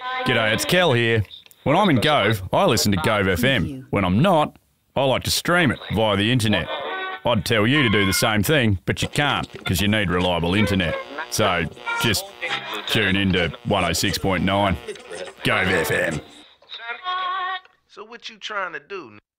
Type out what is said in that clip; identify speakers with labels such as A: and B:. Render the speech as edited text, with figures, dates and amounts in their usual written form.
A: G'day, it's Kel here. When I'm in Gove, I listen to Gove FM. When I'm not, I like to stream it via the internet. I'd tell you to do the same thing, but you can't because you need reliable internet. So just tune in to 106.9 Gove FM.
B: So what you trying to do?